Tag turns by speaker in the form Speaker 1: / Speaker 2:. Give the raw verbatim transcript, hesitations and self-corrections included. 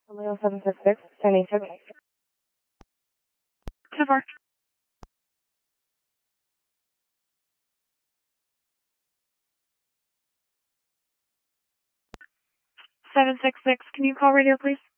Speaker 1: Leo seven six six, sending to
Speaker 2: Two four. Seven six six. Can you call radio, please?